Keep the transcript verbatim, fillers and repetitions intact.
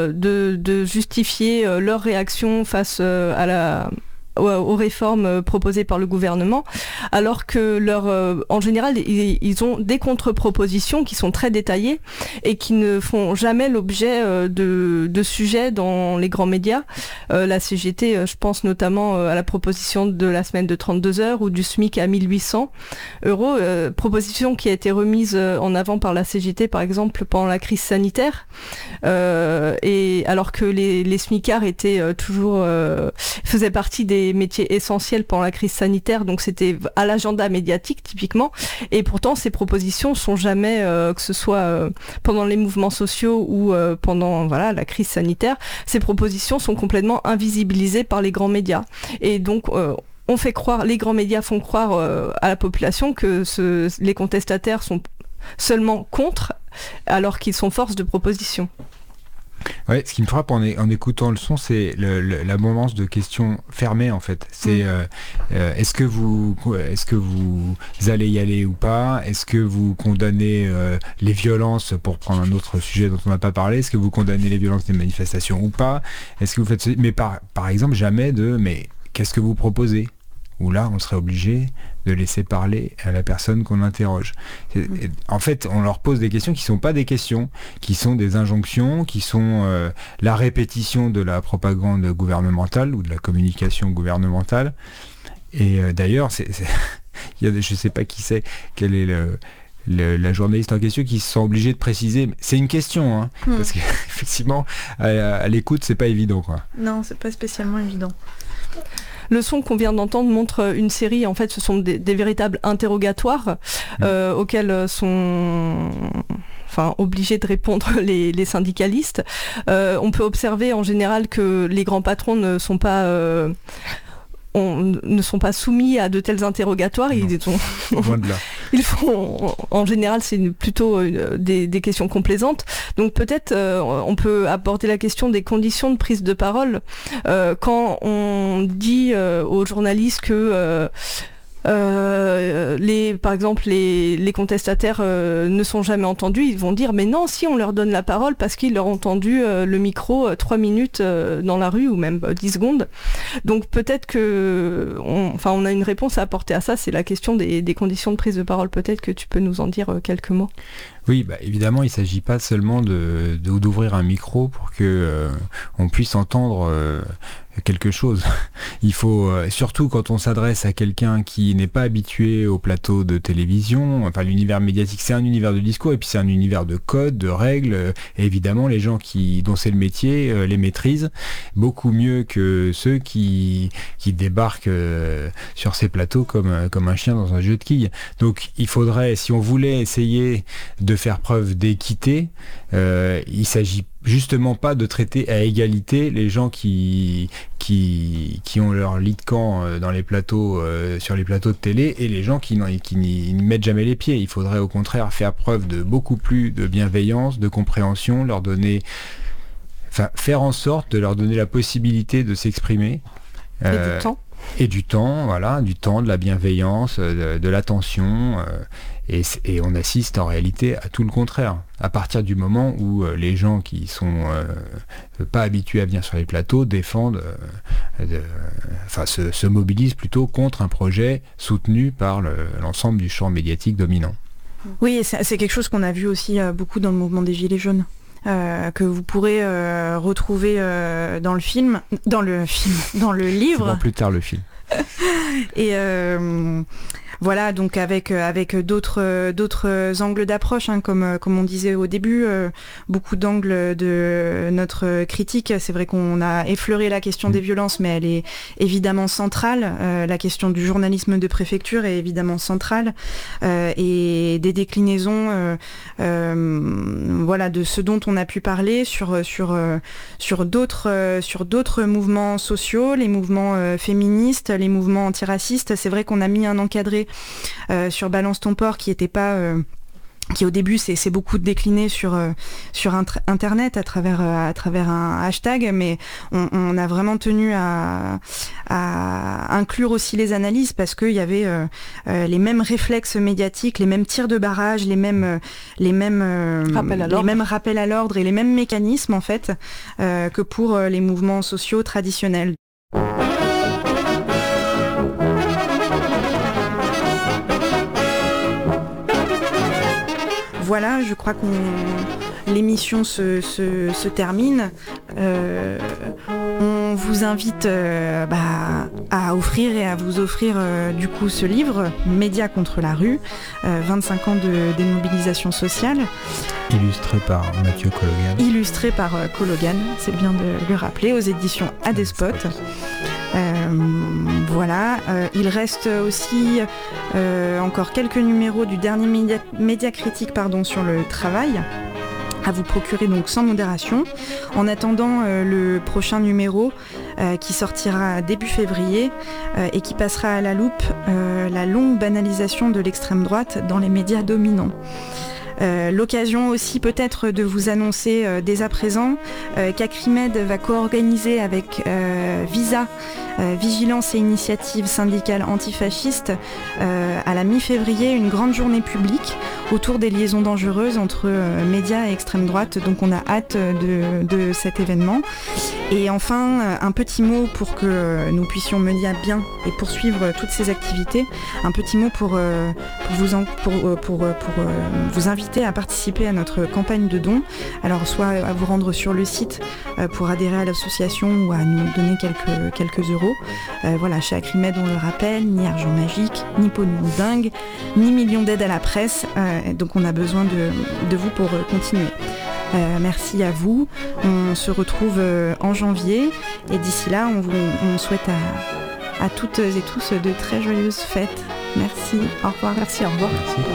de, de justifier leur réaction face à la... aux réformes proposées par le gouvernement, alors que leur, euh, en général, ils, ils ont des contre-propositions qui sont très détaillées et qui ne font jamais l'objet euh, de, de sujets dans les grands médias. Euh, la C G T, euh, je pense notamment euh, à la proposition de la semaine de trente-deux heures ou du SMIC à mille huit cents euros, euh, proposition qui a été remise euh, en avant par la C G T, par exemple, pendant la crise sanitaire, euh, et alors que les, les smicards étaient euh, toujours, euh, faisaient partie des métiers essentiels pendant la crise sanitaire, donc c'était à l'agenda médiatique typiquement, et pourtant ces propositions sont jamais, euh, que ce soit euh, pendant les mouvements sociaux ou euh, pendant voilà la crise sanitaire, ces propositions sont complètement invisibilisées par les grands médias, et donc euh, on fait croire, les grands médias font croire euh, à la population que ce, les contestataires sont seulement contre, alors qu'ils sont force de proposition. Ouais, ce qui me frappe en, en écoutant le son, c'est le, le, l'abondance de questions fermées en fait. C'est mmh. euh, euh, est-ce que vous est-ce que vous allez y aller ou pas? Est-ce que vous condamnez euh, les violences, pour prendre un autre sujet dont on n'a pas parlé? Est-ce que vous condamnez les violences des manifestations ou pas? Est-ce que vous faites mais par par exemple jamais de mais qu'est-ce que vous proposez? Où là, on serait obligé de laisser parler à la personne qu'on interroge. En fait, on leur pose des questions qui ne sont pas des questions, qui sont des injonctions, qui sont euh, la répétition de la propagande gouvernementale ou de la communication gouvernementale. Et euh, d'ailleurs, c'est, c'est... Il y a des... je ne sais pas qui c'est, quel est le... Le, la journaliste en question qui se sent obligée de préciser, c'est une question, hein, mmh. parce qu'effectivement, à, à l'écoute, c'est pas évident, quoi. Non, c'est pas spécialement évident. Le son qu'on vient d'entendre montre une série, en fait, ce sont des, des véritables interrogatoires euh, mmh. auxquels sont... enfin obligés de répondre les, les syndicalistes. Euh, on peut observer en général que les grands patrons ne sont pas... Euh, On, ne sont pas soumis à de tels interrogatoires. Ils, ont, ils font, en général, c'est une, plutôt une, des, des questions complaisantes. Donc peut-être euh, on peut aborder la question des conditions de prise de parole. Euh, quand on dit euh, aux journalistes que euh, Euh, les, par exemple, les, les contestataires euh, ne sont jamais entendus, ils vont dire mais non, si on leur donne la parole parce qu'ils leur ont tendu euh, le micro euh, trois minutes euh, dans la rue ou même euh, dix secondes. Donc peut-être que, on, enfin, on a une réponse à apporter à ça, c'est la question des, des conditions de prise de parole. Peut-être que tu peux nous en dire euh, quelques mots. Oui, bah, évidemment, il ne s'agit pas seulement de, de, d'ouvrir un micro pour que euh, on puisse entendre euh, quelque chose. Il faut, euh, surtout quand on s'adresse à quelqu'un qui n'est pas habitué au plateau de télévision, enfin l'univers médiatique, c'est un univers de discours et puis c'est un univers de codes, de règles, euh, et évidemment les gens qui, dont c'est le métier euh, les maîtrisent beaucoup mieux que ceux qui, qui débarquent euh, sur ces plateaux comme, comme un chien dans un jeu de quilles. Donc il faudrait, si on voulait essayer de de faire preuve d'équité, euh, il s'agit justement pas de traiter à égalité les gens qui qui qui ont leur lit de camp euh, dans les plateaux euh, sur les plateaux de télé et les gens qui qui n'y mettent jamais les pieds. Il faudrait au contraire faire preuve de beaucoup plus de bienveillance, de compréhension, leur donner, enfin faire en sorte de leur donner la possibilité de s'exprimer. Euh, et du temps. Et du temps, voilà, du temps, de la bienveillance, de, de l'attention. Euh, et, et on assiste en réalité à tout le contraire. À partir du moment où euh, les gens qui sont euh, pas habitués à venir sur les plateaux défendent, euh, de, enfin se, se mobilisent plutôt contre un projet soutenu par le, l'ensemble du champ médiatique dominant. Oui, c'est, c'est quelque chose qu'on a vu aussi euh, beaucoup dans le mouvement des Gilets jaunes. Euh, que vous pourrez euh, retrouver euh, dans le film, dans le film, dans le livre. C'est bon, plus tard le film. Et euh, voilà, donc avec avec d'autres d'autres angles d'approche, hein, comme comme on disait au début, euh, beaucoup d'angles de notre critique. C'est vrai qu'on a effleuré la question mmh. des violences, mais elle est évidemment centrale. Euh, la question du journalisme de préfecture est évidemment centrale, euh, et des déclinaisons, euh, euh, voilà, de ce dont on a pu parler sur sur euh, sur d'autres euh, sur d'autres mouvements sociaux, les mouvements euh, féministes, les mouvements antiracistes. C'est vrai qu'on a mis un encadré Euh, sur Balance ton port qui n'était pas euh, qui au début c'est, c'est beaucoup décliné sur, euh, sur int- internet à travers, euh, à travers un hashtag, mais on, on a vraiment tenu à, à inclure aussi les analyses parce qu'il y avait euh, euh, les mêmes réflexes médiatiques, les mêmes tirs de barrage, les mêmes, euh, les mêmes, euh, Rappel à l'ordre. les mêmes rappels à l'ordre et les mêmes mécanismes en fait euh, que pour euh, les mouvements sociaux traditionnels. Voilà, je crois qu'on l'émission se, se, se termine. Euh, on vous invite euh, bah, à offrir et à vous offrir euh, du coup ce livre, Médias contre la rue, euh, vingt-cinq ans de démobilisation sociale. Illustré par Mathieu Cologan. Illustré par euh, Cologan, c'est bien de le rappeler, aux éditions Adespot. Euh, voilà, euh, il reste aussi euh, encore quelques numéros du dernier média, média critique pardon, sur le travail à vous procurer donc sans modération. En attendant euh, le prochain numéro euh, qui sortira début février euh, et qui passera à la loupe euh, la longue banalisation de l'extrême droite dans les médias dominants. Euh, l'occasion aussi peut-être de vous annoncer euh, dès à présent euh, qu'Acrimed va co-organiser avec euh, Visa, euh, Vigilance et Initiative Syndicale Antifasciste, euh, à la mi-février, une grande journée publique autour des liaisons dangereuses entre euh, médias et extrême droite. Donc on a hâte de, de cet événement. Et enfin, un petit mot pour que nous puissions mener bien et poursuivre toutes ces activités. Un petit mot pour, euh, pour, vous, en, pour, pour, pour, pour euh, vous inviter à participer à notre campagne de dons. Alors soit à vous rendre sur le site euh, pour adhérer à l'association ou à nous donner quelques, quelques euros. Euh, voilà, chez Acrimed, on le rappelle, ni argent magique, ni pognon dingue, ni millions d'aides à la presse. Euh, donc on a besoin de, de vous pour euh, continuer. Euh, merci à vous. On se retrouve euh, en janvier et d'ici là, on, vous, on souhaite à, à toutes et tous de très joyeuses fêtes. Merci. Au revoir. Merci, au revoir. Merci.